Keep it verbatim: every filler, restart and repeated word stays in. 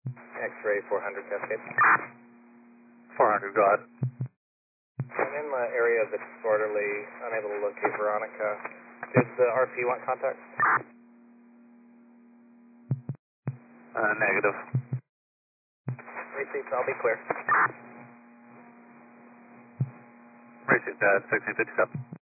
X-ray four hundred Cascade. four hundred, go ahead. I'm in the area of the disorderly, unable to locate Veronica. Did the R P want contact? Uh, negative. Received, I'll be clear. Received at sixteen fifty-seven.